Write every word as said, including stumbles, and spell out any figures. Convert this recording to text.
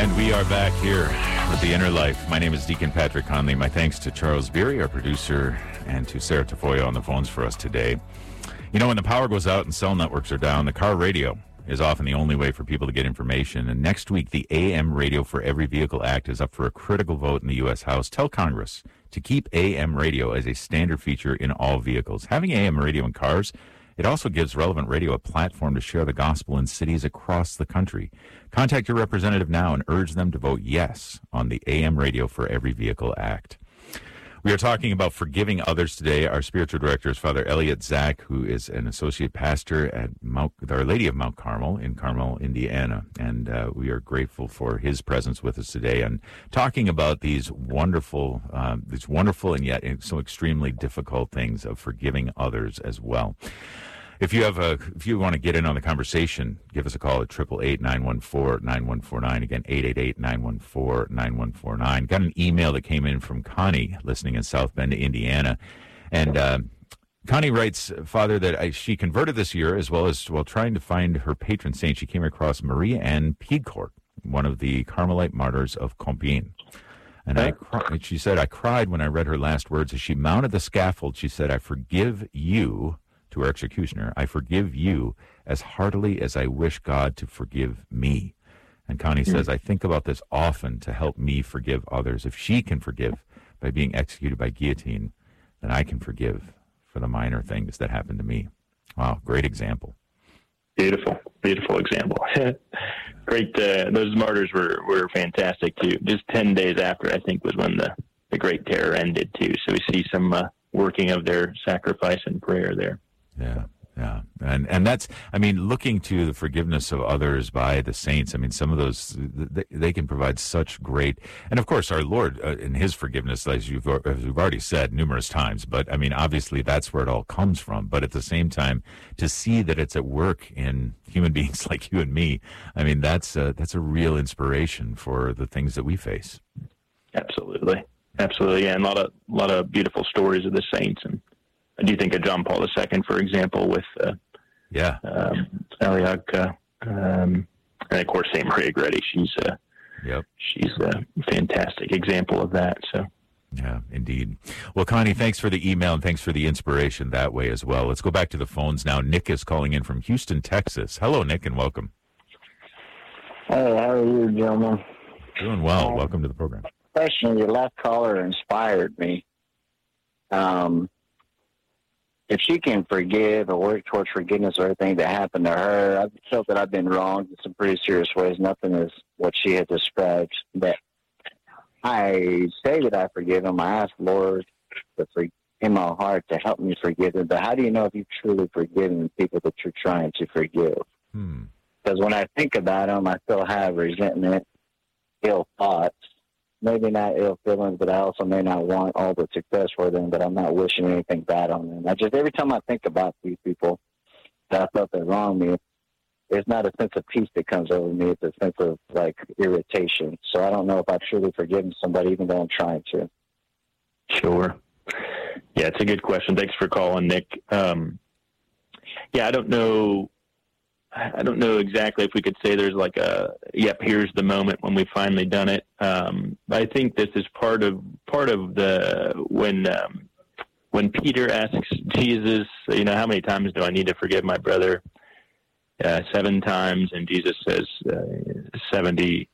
And we are back here with The Inner Life. My name is Deacon Patrick Conley. My thanks to Charles Beery, our producer, and to Sarah Tafoya on the phones for us today. You know, when the power goes out and cell networks are down, the car radio is often the only way for people to get information. And next week, the A M Radio for Every Vehicle Act is up for a critical vote in the U S House. Tell Congress to keep A M radio as a standard feature in all vehicles. Having A M radio in cars, it also gives relevant radio a platform to share the gospel in cities across the country. Contact your representative now and urge them to vote yes on the A M Radio for Every Vehicle Act. We are talking about forgiving others today. Our spiritual director is Father Elliot Zach, who is an associate pastor at Mount, Our Lady of Mount Carmel in Carmel, Indiana. And uh, we are grateful for his presence with us today and talking about these wonderful, um, these wonderful and yet so extremely difficult things of forgiving others as well. If you have a, if you want to get in on the conversation, give us a call at eight eight eight, nine one four, nine one four nine. Again, eight eight eight, nine one four, nine one four nine. Got an email that came in from Connie, listening in South Bend, Indiana. And uh, Connie writes, Father, that I, she converted this year, as well as while trying to find her patron saint, she came across Maria Ann Piedcourt, one of the Carmelite martyrs of Compiègne. And I, she said, I cried when I read her last words. As she mounted the scaffold, she said, I forgive you, to her executioner, I forgive you as heartily as I wish God to forgive me. And Connie mm-hmm. says, I think about this often to help me forgive others. If she can forgive by being executed by guillotine, then I can forgive for the minor things that happened to me. Wow, great example. Beautiful, beautiful example. Great. Uh, those martyrs were, were fantastic, too. Just ten days after, I think, was when the, the Great Terror ended, too. So we see some uh, working of their sacrifice and prayer there. Yeah, yeah. And and that's, I mean, looking to the forgiveness of others by the saints, I mean, some of those, they, they can provide such great, and of course our Lord uh, in his forgiveness, as you've, as we've already said numerous times, but I mean, obviously that's where it all comes from. But at the same time, to see that it's at work in human beings like you and me, I mean, that's a, that's a real inspiration for the things that we face. Absolutely. Absolutely. Yeah, and a lot of, a lot of beautiful stories of the saints. And I do think of John Paul the Second, for example, with uh, yeah, um, Aliaga, um, and of course Saint Maria Goretti. She's a yep. she's a fantastic example of that. So yeah, indeed. Well, Connie, thanks for the email and thanks for the inspiration that way as well. Let's go back to the phones now. Nick is calling in from Houston, Texas. Hello, Nick, and welcome. Hey, how are you, gentlemen? Doing well. Um, welcome to the program. Question: your last caller inspired me. Um. If she can forgive or work towards forgiveness or everything that happened to her, I've felt that I've been wronged in some pretty serious ways. Nothing is what she had described. But I say that I forgive him. I ask Lord to for, in my heart to help me forgive him. But how do you know if you've truly forgiven people that you're trying to forgive? Hmm. Because when I think about them, I still have resentment, ill thoughts. Maybe not ill feelings, but I also may not want all the success for them, but I'm not wishing anything bad on them. I just, every time I think about these people that I felt that wronged me, there's not a sense of peace that comes over me. It's a sense of, like, irritation. So I don't know if I've truly forgiven somebody, even though I'm trying to. Sure. Yeah, it's a good question. Thanks for calling, Nick. Um, yeah, I don't know. I don't know exactly if we could say there's like a, yep, here's the moment when we've finally done it. Um, I think this is part of, part of the, when, um, when Peter asks Jesus, you know, how many times do I need to forgive my brother? Uh, seven times. And Jesus says, uh, seventy